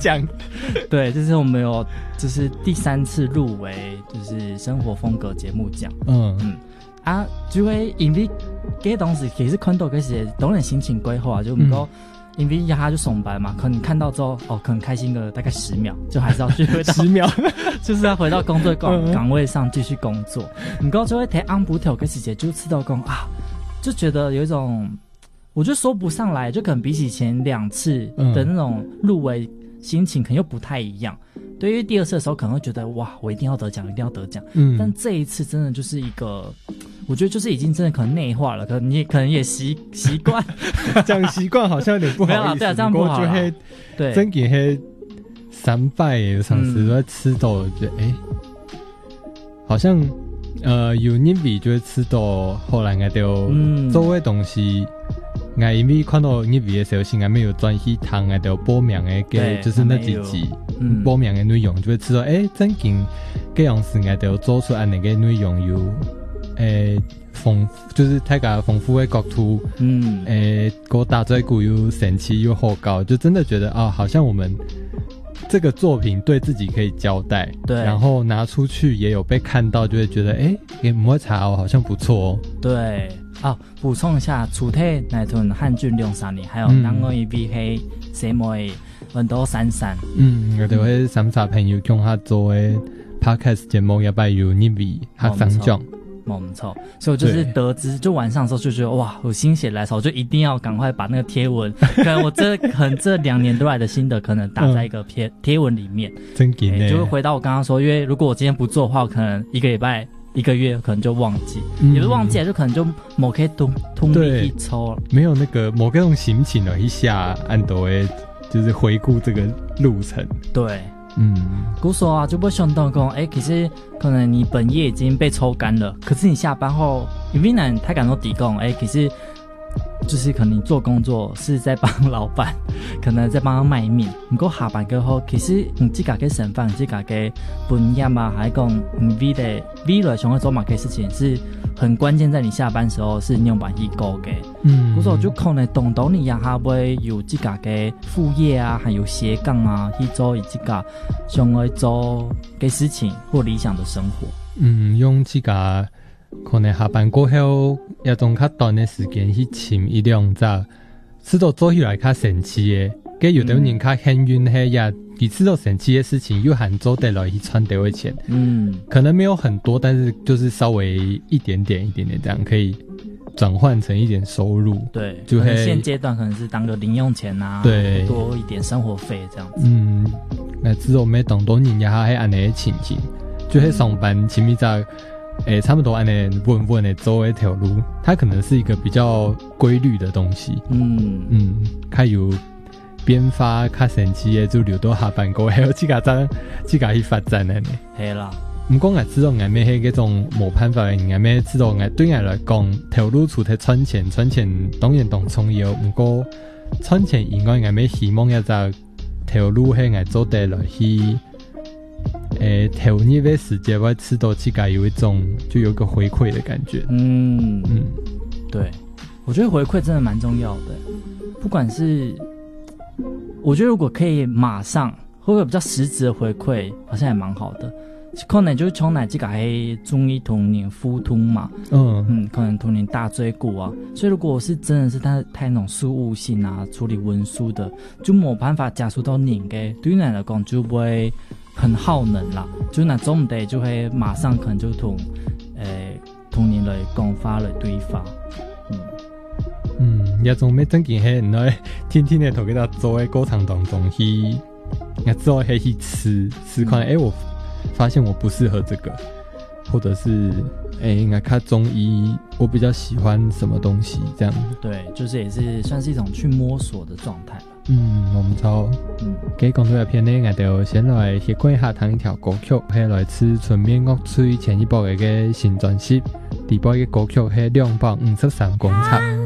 奖。 对，这是我们有就是第3次入围，就是生活风格节目奖。就会因为这当时其实看到这些当然心情规划就不过。因为他就上班嘛，可能看到之后可能开心个大概10秒，就还是要去回到 10秒， 就是要回到工作岗位上继续工作。不过就会睇安补条个时间就吃到工就觉得有一种，我就说不上来，就可能比起前2次的那种入围心情可能又不太一样。对，因为第2次的时候可能会觉得哇，我一定要得奖，一定要得奖。但这一次真的就是一个，我觉得就是已经真的可能内化了，可能也习惯， 讲习惯好像有点不好意思。 没有对啊，这样不好啦。对， 真给黑300的上次都在吃到，觉得好像有人比就会吃到，后来我就做的东西。我因为看到你比的时候，是我们有专去谈的就报名的，就是那几集报名的内容，就会知道真经这样子我就做出来那个内容有就是太个丰富的角度，个大嘴鼓又神奇又好高，就真的觉得好像我们这个作品对自己可以交代，对，然后拿出去也有被看到，就会觉得也摸茶好像不错哦， 对。补充一下，除体那屯汉俊63年，还有南欧一比黑什么很多33， 我就会3朋友跟他做的 podcast 节目，也拜有你比他上奖。 没错，所以我就是得知，就晚上的时候就觉得哇，我心血来潮，我就一定要赶快把那个贴文，可能我这2年多来的心得，可能打在一个贴文里面， 真给呢， 就会回到我刚刚说，因为如果我今天不做的话，我可能1个礼拜。1个月可能就忘记，也不是忘记了，就可能就某个通力一抽了， 没有那个某个种心情了一下，按都会就是回顾这个路程。 对，古说就不会想到说，其实可能你本业已经被抽干了，可是你下班后，因为呢太感到抵供，其实就是可能你做工作是在帮老板，可能在帮他卖面。不过下班过后，其实你自己的身份，自己的本业啊，还讲你的未来想要做某些事情，是很关键，在你下班时候是你用把去搞的。所以我就可能懂你也还会有自己的副业啊，还有斜杠啊，去做自己想要做的事情或理想的生活。 用自己可能下班过后要用较短的时间去寻一辆在吃到做起来较神奇的，跟有的人较幸运的也你吃到神奇的事情又还做得来去赚到的钱，可能没有很多，但是就是稍微一点点这样可以转换成一点收入。 对，就现阶段可能是当个零用钱啊，对，多一点生活费这样子。 那之后没当多年也还安尼的情形，就喺上班前面在。差不多按呢稳的走一条路，它可能是一个比较规律的东西。它有编发较神奇的，就留到下班过，还有自己去发展的呢。 系啦， 唔讲我知道我咩係嗰種冇辦法嘅，我咩知道我對我來講，條路除咗賺錢當然當重要，唔過賺錢以外，我咩希望一隻條路係我做得來去。投入的时间，我吃到自己有一种就有一个回馈的感觉。 对，我觉得回馈真的蛮重要的。不管是，我觉得如果可以马上，会不会比较实质的回馈，好像也蛮好的。可能就是从哪几个还中医童年腹痛嘛，可能童年大椎骨啊，所以如果我是真的是太那种事务性啊，处理文书的，就没办法加速到您嘅，对于你来讲就不会。很耗能啦，就那做唔得就会马上可能就同年来讲法来对发。 也仲咩真件係，原來天天嘅同佢哋做嘅過程當中去，我之後去吃看，我發現我不適合這個，或者是我看中醫，我比較喜歡什麼東西，這樣。 對，就是也是算是一種去摸索的狀態。 我唔錯。喺講到入片呢，我就先來去觀下聽一條歌曲，係來自純面樂隊前一部嘅新專輯，第一部嘅歌曲係253公尺。